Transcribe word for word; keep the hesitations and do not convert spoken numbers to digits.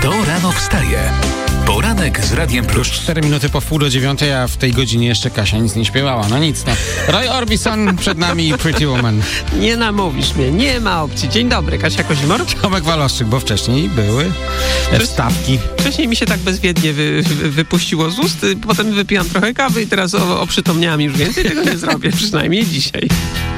Kto rano wstaje? Poranek z Radiem Plus. Już cztery minuty po wpół do dziewiątej, a w tej godzinie jeszcze Kasia nic nie śpiewała. No nic, no. Roy Orbison przed nami i Pretty Woman. Nie namówisz mnie, nie ma opcji. Dzień dobry, Kasia Kozimor. Tomek Waloszczyk, bo wcześniej były wstawki. Wcześniej mi się tak bezwiednie wy, wy, wypuściło z ust, potem wypiłam trochę kawy i teraz o, oprzytomniałam już więcej. Tego nie zrobię, przynajmniej dzisiaj.